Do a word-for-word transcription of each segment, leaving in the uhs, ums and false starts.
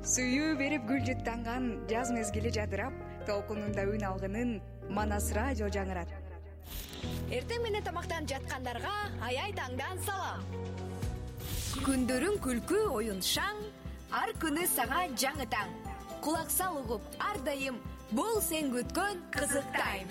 Сүйүү берип гүл жыттанган жаз мезгили жадырап, толкунунда үн алгынын Манас радио жаңырат. Эртең менен тамактан жаткандарга аяй таңдан салам. Күндөрүң күлкү, оюн шаң, ар күнү сага жаңы таң. Кулак сал угуп, ар дайым бул сен күткөн кызык тайм.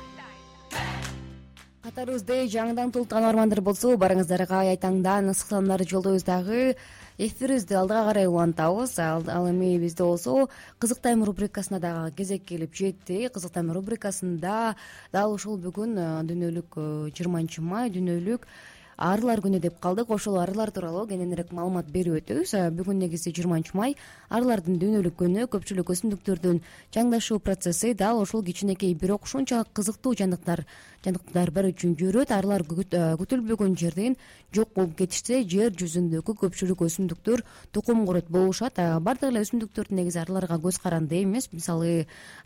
Катарыбызда жаңыдан тулткан армандар болсо, барыңыздарга аяй таңдан ысык саламдарды жолдойбуз дагы. Эфирибизди алдыга карай улантабыз. Ал эми бизде болсо кызык тайм рубрикасына дагы кезек келип жетти. Кызык тайм рубрикасында дал ушул бүгүн дүйнөлүк жыйырманчы май дүйнөлүк арылар күнү деп калдык. Ошол арылар тууралуу кененирээк маалымат берип өтөбүз. Бүгүн негизи жыйырманчы май арылардын дүйнөлүк күнү. Көпчүлүк өсүмдүктөрдүн жаңдашуу процесси дал ушул кичинекей бирок ушунчалык кызыктуу жандыктар жандыктар бар үчүн жүрөт. Арылар күтүлбөгөн жерден жок болуп кетишсе, жер жүзүндөгү көпчүлүк өсүмдүктөр тукум курут болушат. Бардык эле өсүмдүктөрдүн негизи арыларга көз каранды эмес. Мисалы,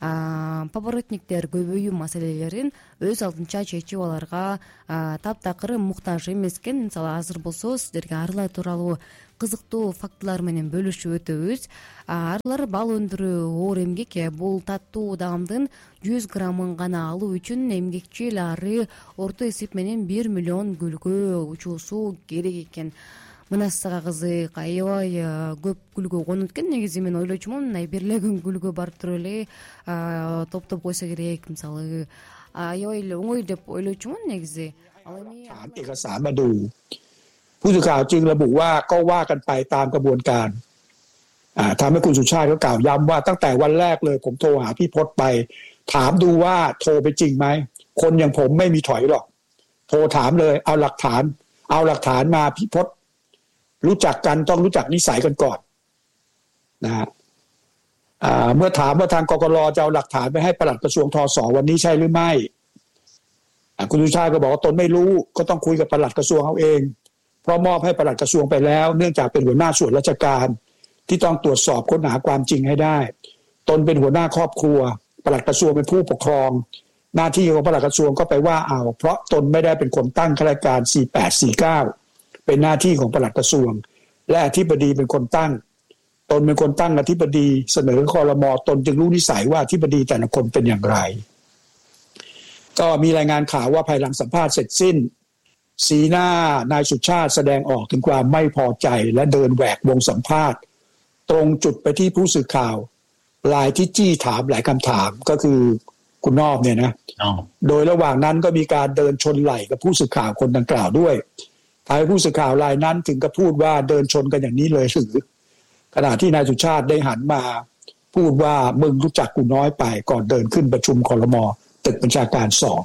папоротниктер көбөйүү маселелерин өз алдынча чечип аларга таптакыр муктаж эмес экен. Мисалы, азыр болсо сиздерге арылар тууралуу кызыктуу фактылар менен бөлүшүп өтөбүз. Арылар бал өндүрүү оор эмгек. Бул таттуу даамдын жүз граммын гана алуу үчүн эмгекчил ары орто эсеп менен бир миллион гүлгө учуусу керек экен. Мына сага кызык, аябай көп гүлгө конот экен. Негизи мен ойлочумун, бир эле күн гүлгө барып туруп эле топтоп койсо керек. Мисалы, аябай эле оңой деп ойлочумун негизи. Ал эми เอกสารมาดูผู้สื่อข่าวจึงระบุว่าก็ว่ากันไปตามกระบวนการอ่าทำให้คุณสุชาติเขากล่าวย้ำว่าตั้งแต่วันแรกเลยผมโทรหาพี่พจน์ไปถามดูว่าโทรไปจริงไหมคนอย่างผมไม่มีถอยหรอกโทรถามเลยเอาหลักฐานเอาหลักฐานมาพี่พจน์รู้จักกันต้องรู้จักนิสัยกันก่อนนะฮะอ่าเมื่อถามว่าทางกกร.จะเอาหลักฐานไปให้ปลัดกระทรวงทส.วันนี้ใช่หรือไม่คุณสุชาติก็บอกว่าตนไม่รู้ก็ต้องคุยกับปลัดกระทรวงเอาเองเพราะมอบให้ปลัดกระทรวงไปแล้วเนื่องจากเป็นหัวหน้าส่วนราชการที่ต้องตรวจสอบค้นหาความจริงให้ได้ตนเป็นหัวหน้าครอบครัวปลัดกระทรวงเป็นผู้ปกครองหน้าที่ของปลัดกระทรวงก็ไปว่าเอาเพราะตนไม่ได้เป็นคนตั้งข้าราชการสี่แปดสี่เก้าเป็นหน้าที่ของปลัดกระทรวงและอธิบดีเป็นคนตั้งตนเป็นคนตั้งอธิบดีเสนอครม.ตนจึงรู้นิสัยว่าอธิบดีแต่ละคนเป็นอย่างไรก็มีรายงานข่าวว่าภายหลังสัมภาษณ์เสร็จสิ้นสีหน้านายสุชาติแสดงออกถึงความไม่พอใจและเดินแหวกวงสัมภาษณ์ตรงจุดไปที่ผู้สื่อข่าวรายที่จี้ถามหลายคำถามก็คือคุณนอบเนี่ยนะ oh. โดยระหว่างนั้นก็มีการเดินชนไหล่กับผู้สื่อข่าวคนดังกล่าวด้วยทางผู้สื่อข่าวรายนั้นถึงกับพูดว่าเดินชนกันอย่างนี้เลยหรือขณะที่นายสุชาติได้หันมาพูดว่ามึงรู้จักกูน้อยไปก่อนเดินขึ้นประชุมครม.ตึกบัญชาการสอง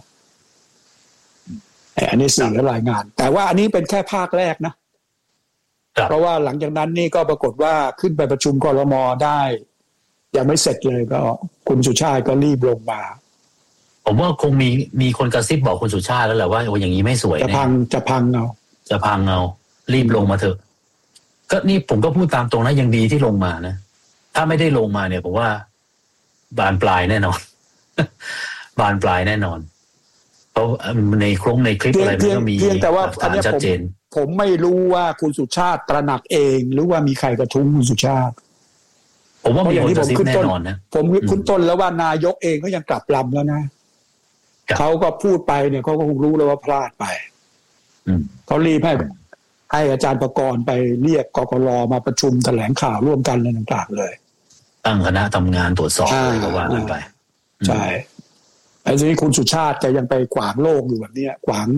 อันนี้สื่อรายงานแต่ว่าอันนี้เป็นแค่ภาคแรกนะเพราะว่าหลังจากนั้นนี่ก็ปรากฏว่าขึ้นไปประชุมครม.ได้ยังไม่เสร็จเลยก็คุณสุชาติก็รีบลงมาผมว่าคงมีมีคนกระซิบบอกคุณสุชาติแล้วแหละว่าโอ้อย่างนี้ไม่สวยจะพังจะพังเอาจะพังเอารีบลงมาเถอะก็นี่ผมก็พูดตามตรงนะยังดีที่ลงมานะถ้าไม่ได้ลงมาเนี่ยผมว่าบานปลายแน่นอนบานปลายแน่นอนเพราะในโครงในคลิปอะไรมันก็มีแต่ว่าอันนี้ผมผมไม่รู้ว่าคุณสุชาติตระหนักเองหรือว่ามีใครกระทุ้งคุณสุชาติผมว่ามีคนกระซิบแน่นอนนะผมคุณต้นแล้วว่านายกเองก็ยังกลับลำแล้วนะเขาก็พูดไปเนี่ยเขาก็คงรู้แล้วว่าพลาดไปเขารีบให้ให้อาจารย์ประกรณ์ไปเรียกกกร.มาประชุมแถลงข่าวร่วมกันอะไรต่างๆเลยตั้งคณะทำงานตรวจสอบเลยก็ว่ากันไปใช่ไอ้ที่คุณสุชาติแกยังไปขวางโลกอยู่แบบนี้ขวาง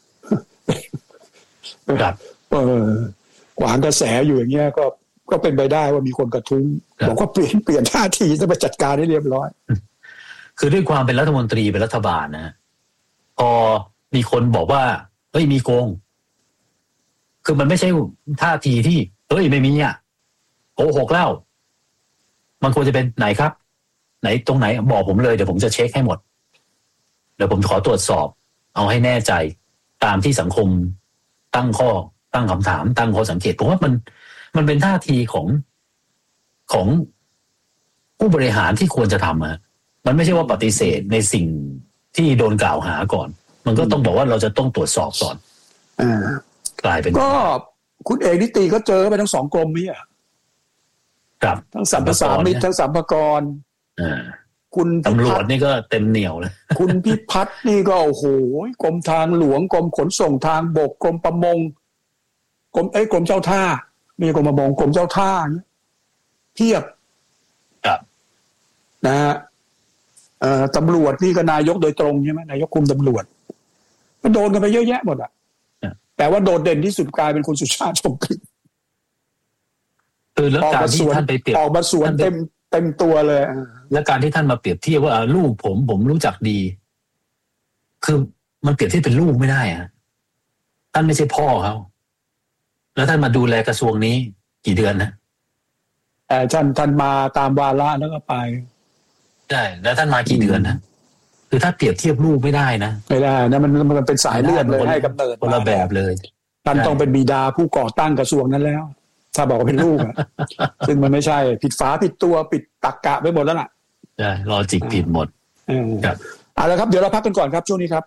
ครับเออขวางกระแสอยู่อย่างเงี้ยก็ก็เป็นไปได้ว่ามีคนกระทุ้งบอกว่าเปลี่ยนเปลี่ยนท่าทีจะไปจัดการให้เรียบร้อยคือด้วยความเป็นรัฐมนตรีเป็นรัฐบาลนะพอมีคนบอกว่าเฮ้ยมีโกงคือมันไม่ใช่ท่าทีที่เฮ้ยไม่มีอ่ะโกหกแล้วมันควรจะเป็นไหนครับไหนตรงไหนบอกผมเลยเดี๋ยวผมจะเช็คให้หมดเดี๋ยวผมขอตรวจสอบเอาให้แน่ใจตามที่สังคมตั้งข้อตั้งคำถามตั้งข้อสังเกตผมว่ามันมันเป็นท่าทีของของผู้บริหารที่ควรจะทำอะมันไม่ใช่ว่าปฏิเสธในสิ่งที่โดนกล่าวหาก่อนมันก็ต้องบอกว่าเราจะต้องตรวจสอบก่อนอ่ากลายเป็นก็คุณเอกนิติก็เจอไปทั้งสองกรมนี่อ่ะครับทั้งสัมปสามิตทั้งสัมภากรคุณตำรวจนี่ก็เต็มเหนียวเลยคุณพิพัฒน์นี่ก็โอ้โหกรมทางหลวงกรมขนส่งทางบกกรมประมงกรมเอ้ยกรมเจ้าท่าไม่ใช่กรมประมงกรมเจ้าท่าเทียบครับนะฮะเอ่อตำรวจนี่ก็นายกโดยตรงใช่ไหมนายกคุมตำรวจก็โดนกันไปเยอะแยะหมดอ่ะแต่ว่าโดดเด่นที่สุดกลายเป็นคุณสุชาติชมกลิ่นคือแล้วการที่ท่านไปเปรียบออกมาสวนเต็มเต็มตัวเลยแล้วการที่ท่านมาเปรียบเทียบว่าลูกผมผมรู้จักดีคือมันเปรียบเทียบเป็นลูกไม่ได้อะท่านไม่ใช่พ่อเขาแล้วท่านมาดูแลกระทรวงนี้กี่เดือนนะแต่ท่านท่านมาตามวาระแล้วก็ไปใช่แล้วท่านมากี่เดือนนะคือถ้าเปรียบเทียบลูกไม่ได้นะไม่ได้นะมันมันเป็นสายเลือดเลยให้กำเนิดคนละแบบเลยท่านต้องเป็นบิดาผู้ก่อตั้งกระทรวงนั้นแล้วถ้าบอกว่าเป็นลูกอ่ะซึ่งมันไม่ใช่ผิดฝาผิดตัวผิดตรรกะไปหมดแล้วล่ะใช่ลอจิกผิดหมดครับเอาละครับเดี๋ยวเราพักกันก่อนครับช่วงนี้ครับ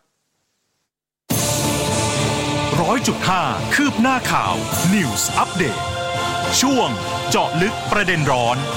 ร้อยจุดห้าคืบหน้าข่าว News Update ช่วงเจาะลึกประเด็นร้อน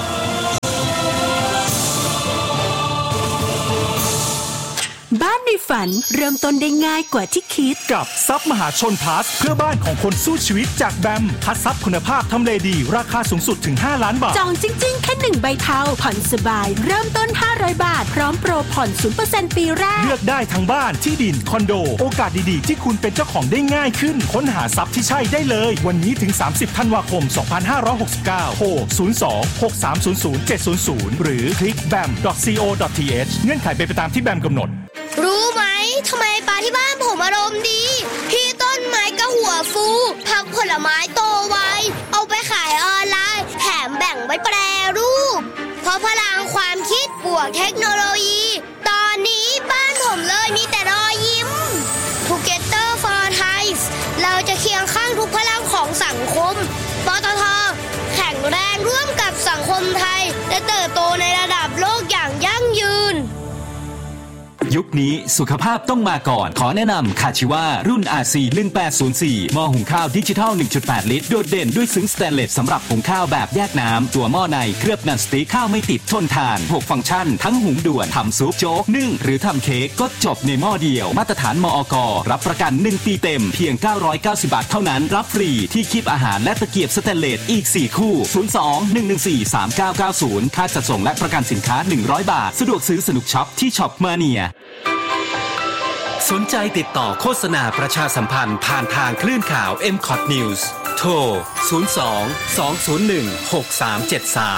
บ้านในฝันเริ่มต้นได้ง่ายกว่าที่คิดกับทรัพย์มหาชนพลัสเพื่อบ้านของคนสู้ชีวิตจากแบมคัดทรัพย์คุณภาพทำเลดีราคาสูงสุดถึงห้าล้านบาทจองจริงๆแค่หนึ่งใบเทาผ่อนสบายเริ่มต้นห้าร้อยบาทพร้อมโปรผ่อน ศูนย์เปอร์เซ็นต์ ปีแรกเลือกได้ทั้งบ้านที่ดินคอนโดโอกาสดีๆที่คุณเป็นเจ้าของได้ง่ายขึ้นค้นหาทรัพย์ที่ใช่ได้เลยวันนี้ถึงสามสิบธันวาคมสองพันห้าร้อยหกสิบเก้าโทรศูนย์ สอง หก สาม ศูนย์ ศูนย์ เจ็ด ศูนย์ ศูนย์หรือคลิก แบม ดอท ซี โอ ดอท ที เอช เงื่อนไขเป็นไปตามที่แบมกำหนดรู้ไหมทำไมปลาที่บ้านผมอารมณ์ดีพี่ต้นไม้ก็หัวฟูผักผลไม้โตไวเอาไปขายออนไลน์แถมแบ่งไว้แปรรูปเพราะพลังความคิดบวกเทคโนโลยีตอนนี้บ้านผมเลยมีแต่รอยยิ้ม Together for Thai เราจะเคียงข้างทุกพลังของสังคมปตท.แข็งแรงร่วมกับสังคมไทยและเติบโตในระดับโลกอย่างยั่งยืนยุคนี้สุขภาพต้องมาก่อนขอแนะนำคาชิวารุ่น อาร์ ซี หนึ่งแปดศูนย์สี่ หม้อหุงข้าวดิจิทัล หนึ่งจุดแปด ลิตรโดดเด่นด้วยซึ้งสแตนเลสสำหรับหุงข้าวแบบแยกน้ำตัวหม้อในเคลือบนันสติ๊กข้าวไม่ติดทนทานหกฟังก์ชันทั้งหุงด่วนทำซุปโจ๊กนึ่งหรือทำเค้กก็จบในหม้อเดียวมาตรฐานมอก.รับประกันหนึ่งปีเต็มเพียงเก้าร้อยเก้าสิบบาทเท่านั้นรับฟรีที่คีบอาหารและตะเกียบสแตนเลสอีกสี่คู่ศูนย์ สอง หนึ่ง หนึ่ง สี่ สาม เก้า เก้า ศูนย์ค่าจัดส่งและประกันสินค้าหนึ่งร้อยบาทสะดวกซื้อสนุกช็อปที่ช็อปมาเนียสนใจติดต่อโฆษณาประชาสัมพันธ์ผ่านทางคลื่นข่าว เอ็ม คอท News โทร ศูนย์ สอง สอง ศูนย์ หนึ่ง หก สาม เจ็ด สาม